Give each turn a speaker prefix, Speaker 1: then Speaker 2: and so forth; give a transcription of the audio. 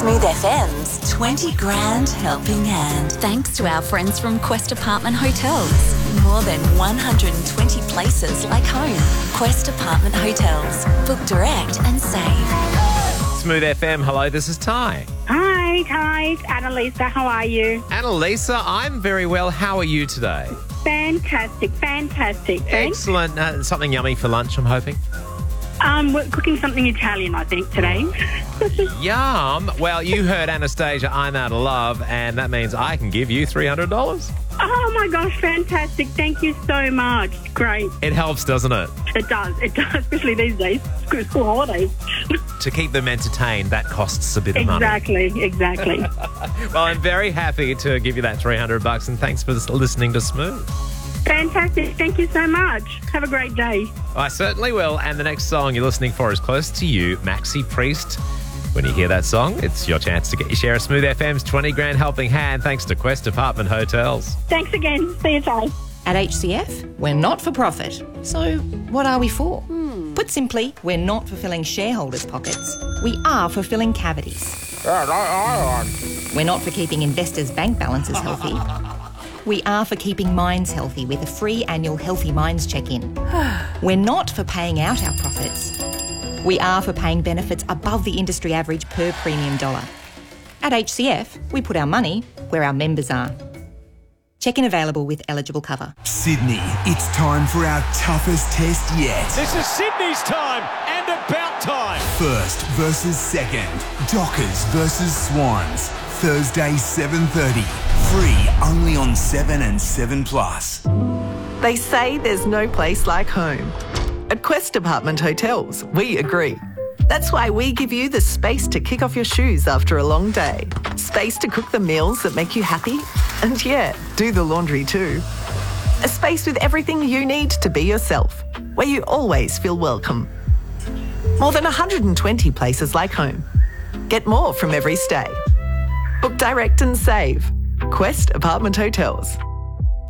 Speaker 1: Smooth FM's 20 Grand Helping Hand.
Speaker 2: Thanks to our friends from Quest Apartment Hotels. More than 120 places like home. Quest Apartment Hotels. Book direct and save.
Speaker 3: Smooth FM, hello, this is Ty.
Speaker 4: Hi, it's Annalisa. How are you?
Speaker 3: Annalisa, I'm very well. How are you today?
Speaker 4: Fantastic. Thanks.
Speaker 3: Excellent. Something yummy for lunch, I'm hoping.
Speaker 4: We're cooking something Italian, I think, today.
Speaker 3: Yum. Well, you heard Anastasia, I'm out of love, and that means I can give you $300.
Speaker 4: Oh, my gosh, fantastic. Thank you so much. Great.
Speaker 3: It helps, doesn't it?
Speaker 4: It does, especially these days. School holidays.
Speaker 3: To keep them entertained, that costs a bit of money.
Speaker 4: Exactly.
Speaker 3: Well, I'm very happy to give you that $300, and thanks for listening to Smooth.
Speaker 4: Fantastic. Thank you so much. Have a great day.
Speaker 3: I certainly will. And the next song you're listening for is Close to You, Maxi Priest. When you hear that song, it's your chance to get your share of Smooth FM's 20 Grand Helping Hand thanks to Quest Apartment Hotels.
Speaker 4: Thanks again. See you, Ty.
Speaker 5: At HCF, we're not for profit. So what are we for? Put simply, we're not for filling shareholders' pockets. We are for filling cavities. We're not for keeping investors' bank balances healthy. We are for keeping minds healthy with a free annual Healthy Minds check-in. We're not for paying out our profits. We are for paying benefits above the industry average per premium dollar. At HCF, we put our money where our members are. Check-in available with eligible cover.
Speaker 6: Sydney, it's time for our toughest test yet.
Speaker 7: This is Sydney's time and about time.
Speaker 6: First versus second. Dockers versus Swans. Thursday, 7:30. Free only on 7 and 7 Plus.
Speaker 8: They say there's no place like home. At Quest Apartment Hotels, we agree. That's why we give you the space to kick off your shoes after a long day. Space to cook the meals that make you happy. And yeah, do the laundry too. A space with everything you need to be yourself, where you always feel welcome. More than 120 places like home. Get more from every stay. Book direct and save. Quest Apartment Hotels.